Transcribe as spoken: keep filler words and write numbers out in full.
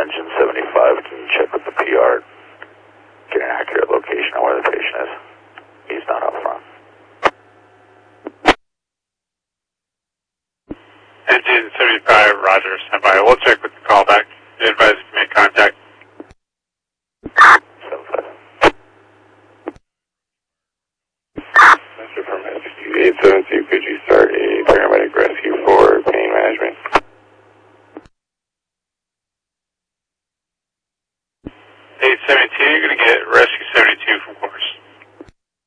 engine seventy-five, can you check with the P R, get an accurate location on where the patient is? He's not up front. Engine seventy-five, roger, stand by. We'll check with the callback. Advise